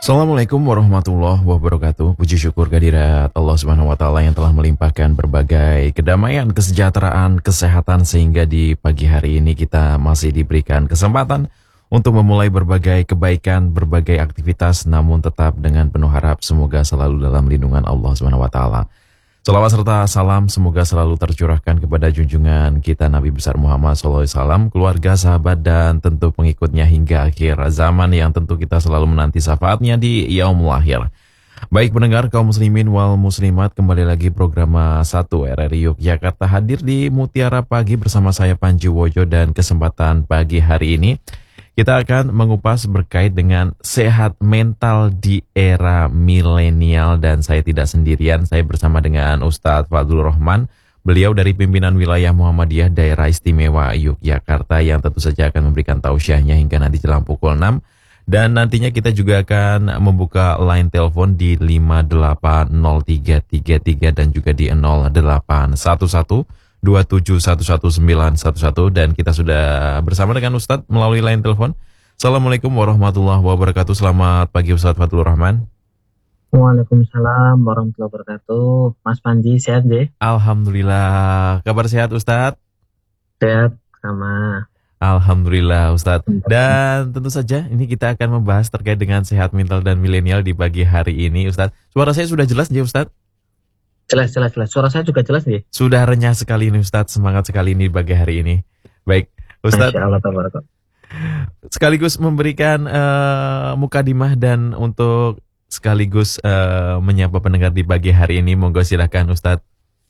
Assalamualaikum warahmatullahi wabarakatuh. Puji syukur kehadirat Allah Subhanahu wa taala yang telah melimpahkan berbagai kedamaian, kesejahteraan, kesehatan sehingga di pagi hari ini kita masih diberikan kesempatan untuk memulai berbagai kebaikan, berbagai aktivitas namun tetap dengan penuh harap semoga selalu dalam lindungan Allah Subhanahu wa taala. Salawat serta salam semoga selalu tercurahkan kepada junjungan kita Nabi besar Muhammad SAW, keluarga, sahabat, dan tentu pengikutnya hingga akhir zaman yang tentu kita selalu menanti syafaatnya di yaumul akhir. Baik pendengar kaum muslimin wal muslimat, kembali lagi program 1 RRI Yogyakarta hadir di Mutiara Pagi bersama saya Panji Wojo, dan kesempatan pagi hari ini kita akan mengupas berkait dengan sehat mental di era milenial, dan saya tidak sendirian, saya bersama dengan Ustadz Fadlur Rahman. Beliau dari pimpinan wilayah Muhammadiyah Daerah Istimewa Yogyakarta yang tentu saja akan memberikan tausiahnya hingga nanti jelang pukul 6. Dan nantinya kita juga akan membuka line telepon di 580333 dan juga di 0811-2711911, dan kita sudah bersama dengan Ustadz melalui line telepon. Assalamualaikum warahmatullahi wabarakatuh. Selamat pagi Ustadz Fadlur Rahman. Waalaikumsalam warahmatullahi wabarakatuh. Mas Panji sehat deh? Alhamdulillah. Kabar sehat Ustadz? Sehat sama. Alhamdulillah Ustadz. Dan tentu saja ini kita akan membahas terkait dengan sehat mental dan milenial di pagi hari ini Ustadz. Suara saya sudah jelas ya Ustadz? Jelas. Suara saya juga jelas nih. Sudah renyah sekali ini Ustadz, semangat sekali ini pagi hari ini. Baik Ustadz, Masya Allah, tabarakallah. sekaligus memberikan mukadimah dan untuk sekaligus menyapa pendengar di pagi hari ini, monggo silakan Ustadz.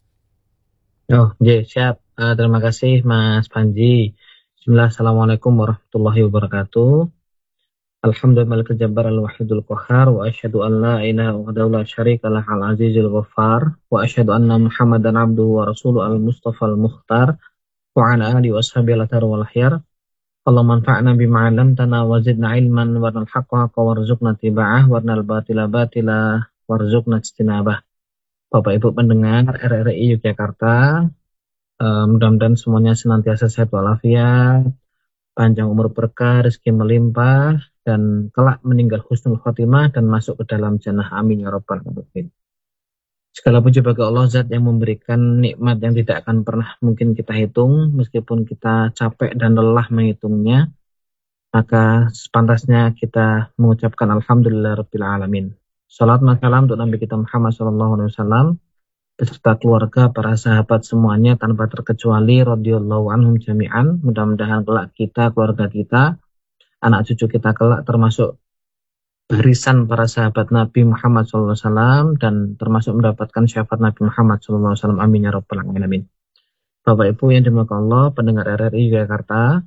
Oh, siap. Terima kasih Mas Panji. Bismillah, assalamualaikum warahmatullahi wabarakatuh. Alhamdulillah al-jabbar al-wahidul qahhar wa asyhadu an la ilaha illallah la syarika lah al-azizul ghaffar wa asyhadu anna muhammadan abduhu wa rasuluhu al-mustafa al-mukhtar wa ala alihi wa ashabihi al-athar wal akhyar. Allahumma anfa'na bima 'allamtana wa zidna ilman warnal haqqa warzuqna tiba'ah warnal batila batila warzuqna ijtinabah. Bapak Ibu pendengar RRI Yogyakarta, mudah-mudahan semuanya senantiasa sehat walafiat, panjang umur berkah, rezeki melimpah, dan kelak meninggal husnul khotimah dan masuk ke dalam jannah, amin ya rabbal alamin. Segala puji bagi Allah Zat yang memberikan nikmat yang tidak akan pernah mungkin kita hitung, meskipun kita capek dan lelah menghitungnya, maka sepantasnya kita mengucapkan alhamdulillah rabbil alamin. Salat dan salam untuk Nabi kita Muhammad SAW beserta keluarga, para sahabat semuanya tanpa terkecuali radhiyallahu anhum jami'an. Mudah-mudahan kelak kita, keluarga kita, anak cucu kita kelak termasuk barisan para sahabat Nabi Muhammad SAW dan termasuk mendapatkan syafaat Nabi Muhammad SAW, amin ya rabbal alamin. Bapak Ibu yang dimuliakan Allah, pendengar RRI Jakarta,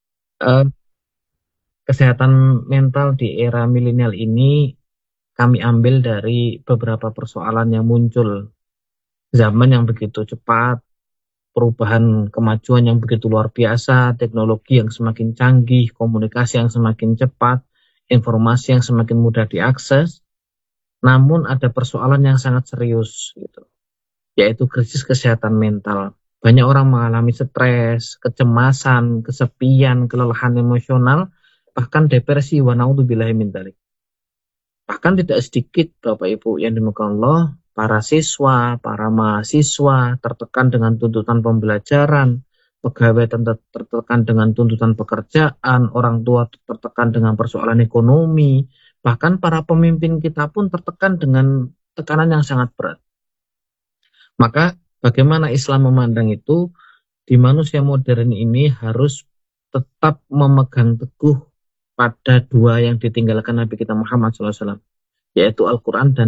kesehatan mental di era milenial ini kami ambil dari beberapa persoalan yang muncul. Zaman yang begitu cepat, perubahan kemajuan yang begitu luar biasa, teknologi yang semakin canggih, komunikasi yang semakin cepat, informasi yang semakin mudah diakses, namun ada persoalan yang sangat serius, gitu, yaitu krisis kesehatan mental. Banyak orang mengalami stres, kecemasan, kesepian, kelelahan emosional, bahkan depresi, wa naudzubillahi min dzalik. Bahkan tidak sedikit Bapak Ibu yang dimuliakan Allah, para siswa, para mahasiswa tertekan dengan tuntutan pembelajaran, pegawai tertekan dengan tuntutan pekerjaan, orang tua tertekan dengan persoalan ekonomi, bahkan para pemimpin kita pun tertekan dengan tekanan yang sangat berat. Maka bagaimana Islam memandang itu? Di manusia modern ini harus tetap memegang teguh pada dua yang ditinggalkan Nabi kita Muhammad SAW, yaitu Al-Quran dan